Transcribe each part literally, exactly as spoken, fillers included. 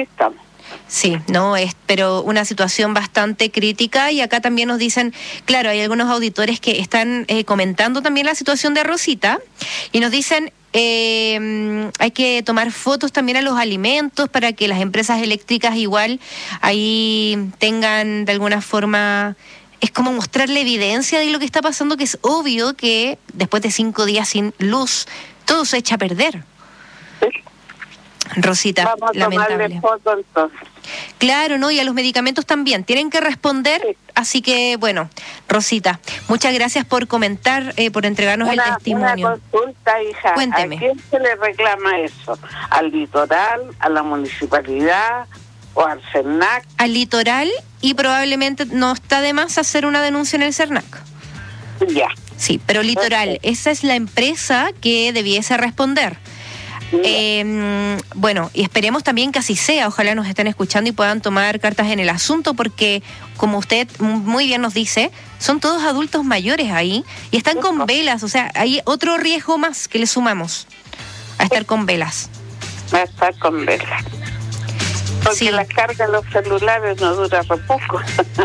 así estamos. Sí, no es, pero una situación bastante crítica, y acá también nos dicen, claro, hay algunos auditores que están eh, comentando también la situación de Rosita, y nos dicen, eh, hay que tomar fotos también a los alimentos para que las empresas eléctricas igual ahí tengan de alguna forma, es como mostrarle evidencia de lo que está pasando, que es obvio que después de cinco días sin luz, todo se echa a perder. Sí. Rosita, Vamos a lamentable. tomarle foto entonces. Claro, ¿no? Y a los medicamentos también. Tienen que responder. Sí. Así que, bueno, Rosita, muchas gracias por comentar, eh, por entregarnos una, el testimonio. Una consulta, hija. Cuénteme. ¿A quién se le reclama eso? ¿Al litoral, a la municipalidad o al CERNAC? Al litoral, y probablemente no está de más hacer una denuncia en el CERNAC. Ya. Sí, pero litoral, okay. Esa es la empresa que debiese responder. Eh, bueno, y esperemos también que así sea, ojalá nos estén escuchando y puedan tomar cartas en el asunto, porque como usted muy bien nos dice, son todos adultos mayores ahí y están con velas, o sea, hay otro riesgo más que le sumamos a estar con velas. A estar con velas. Porque sí. La carga de los celulares no dura re poco.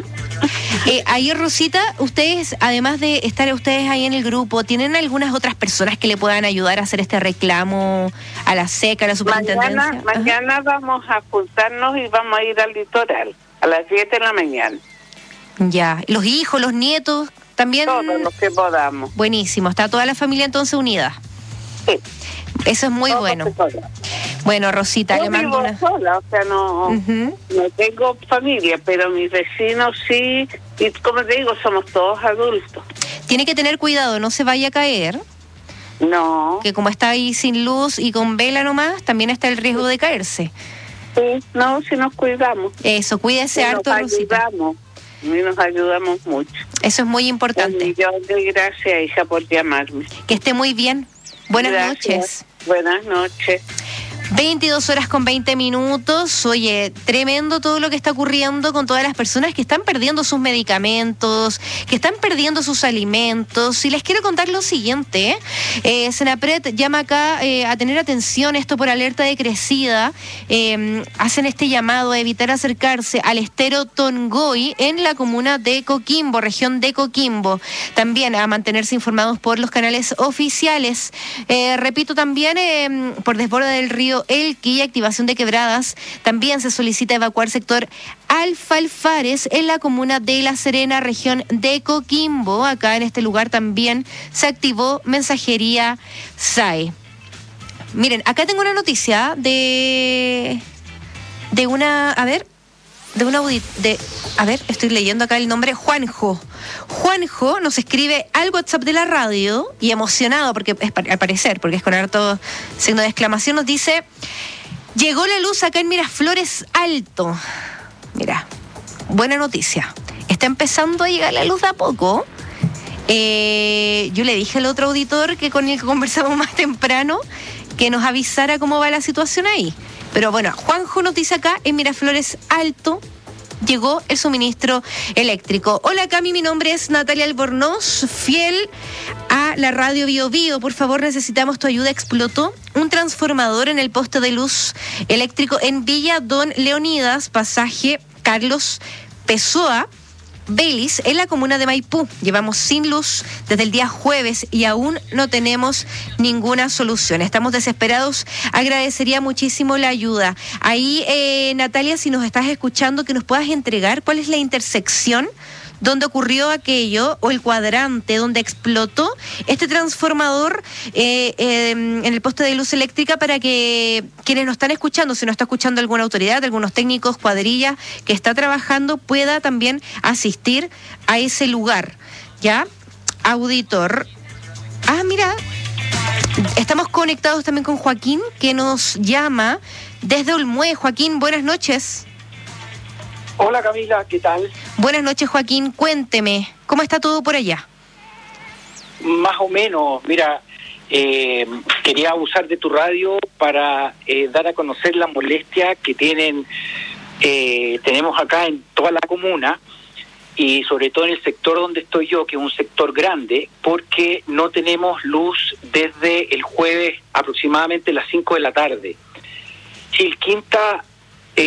Eh, ahí, Rosita, ustedes, además de estar ustedes ahí en el grupo, ¿tienen algunas otras personas que le puedan ayudar a hacer este reclamo a la SECA, a la superintendencia? Mañana, mañana vamos a juntarnos y vamos a ir al litoral a las siete de la mañana. Ya, los hijos, los nietos, también. Todos los que podamos. Buenísimo, está toda la familia entonces unida. Sí. Eso es muy Todos bueno. Bueno, Rosita, yo le mando vivo una... sola, o sea, no, uh-huh. no tengo familia, pero mis vecinos sí, y como te digo, somos todos adultos. Tiene que tener cuidado, no se vaya a caer. No. Que como está ahí sin luz y con vela nomás, también está el riesgo de caerse. Sí, no, si nos cuidamos. Eso, cuídese si harto, nos Rosita. Ayudamos, y nos ayudamos mucho. Eso es muy importante. Un millón de gracias, hija, por llamarme. Que esté muy bien. Buenas gracias. noches. Buenas noches. veintidós horas con veinte minutos. Oye, tremendo todo lo que está ocurriendo con todas las personas que están perdiendo sus medicamentos, que están perdiendo sus alimentos. Y les quiero contar lo siguiente. Eh, Senapred llama acá eh, a tener atención, esto por alerta de crecida. Eh, hacen este llamado a evitar acercarse al estero Tongoy en la comuna de Coquimbo, región de Coquimbo. También a mantenerse informados por los canales oficiales. Eh, repito también, eh, por desborde del río Elqui y activación de quebradas, también se solicita evacuar sector Alfalfares en la comuna de La Serena, región de Coquimbo. Acá en este lugar también se activó mensajería S A E. Miren, acá tengo una noticia de de una, a ver, de una audit, de, a ver, estoy leyendo acá el nombre, Juanjo. Juanjo nos escribe al WhatsApp de la radio y emocionado, porque es al parecer, porque es con harto signo de exclamación, nos dice: llegó la luz acá en Miraflores Alto. Mira, buena noticia. Está empezando a llegar la luz de a poco. Eh, yo le dije al otro auditor que con el que conversamos más temprano que nos avisara cómo va la situación ahí. Pero bueno, Juanjo nos dice acá en Miraflores Alto llegó el suministro eléctrico. Hola Cami, mi nombre es Natalia Albornoz, fiel a la radio Bio Bio. Por favor, necesitamos tu ayuda. Explotó un transformador en el poste de luz eléctrico en Villa Don Leonidas, pasaje Carlos Pessoa, Belis, en la comuna de Maipú. Llevamos sin luz desde el día jueves y aún no tenemos ninguna solución. Estamos desesperados. Agradecería muchísimo la ayuda. Ahí, eh, Natalia, si nos estás escuchando, que nos puedas entregar cuál es la intersección donde ocurrió aquello, o el cuadrante donde explotó este transformador eh, eh, en el poste de luz eléctrica, para que quienes nos están escuchando, si nos está escuchando alguna autoridad, algunos técnicos, cuadrilla que está trabajando, pueda también asistir a ese lugar. ¿Ya? Auditor. Ah, mira, estamos conectados también con Joaquín, que nos llama desde Olmué. Joaquín, buenas noches. Hola Camila, ¿qué tal? Buenas noches, Joaquín, cuénteme, ¿cómo está todo por allá? Más o menos, mira, eh, quería usar de tu radio para eh, dar a conocer la molestia que tienen, eh, tenemos acá en toda la comuna, y sobre todo en el sector donde estoy yo, que es un sector grande, porque no tenemos luz desde el jueves aproximadamente las cinco de la tarde. Chilquinta